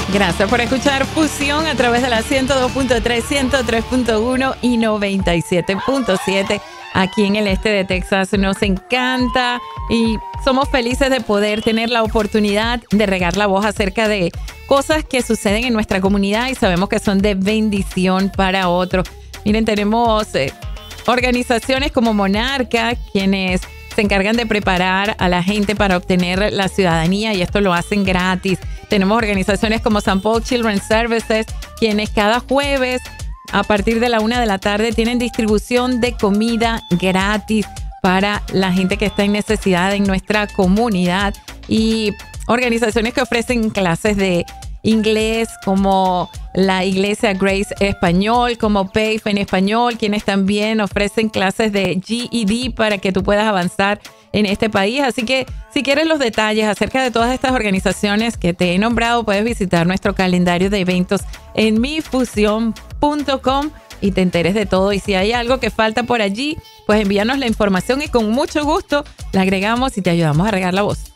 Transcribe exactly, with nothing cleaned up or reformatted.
Gracias por escuchar Fusión a través de la ciento dos punto tres, ciento tres punto uno y noventa y siete punto siete aquí en el este de Texas. Nos encanta y somos felices de poder tener la oportunidad de regar la voz acerca de cosas que suceden en nuestra comunidad y sabemos que son de bendición para otros. Miren, tenemos eh, organizaciones como Monarca, quienes se encargan de preparar a la gente para obtener la ciudadanía y esto lo hacen gratis. Tenemos organizaciones como Saint Paul Children's Services, quienes cada jueves a partir de la una de la tarde tienen distribución de comida gratis para la gente que está en necesidad en nuestra comunidad. Y organizaciones que ofrecen clases de inglés como la Iglesia Grace Español, como P A I F en español, quienes también ofrecen clases de G E D para que tú puedas avanzar en este país. Así que si quieres los detalles acerca de todas estas organizaciones que te he nombrado, puedes visitar nuestro calendario de eventos en mi fusión punto com y te enteres de todo. Y si hay algo que falta por allí, pues envíanos la información y con mucho gusto la agregamos y te ayudamos a regar la voz.